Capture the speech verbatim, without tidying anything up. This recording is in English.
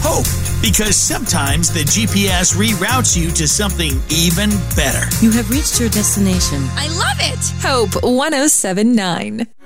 Hope, because sometimes the G P S reroutes you to something even better. You have reached your destination. I love it. Hope one oh seven point nine.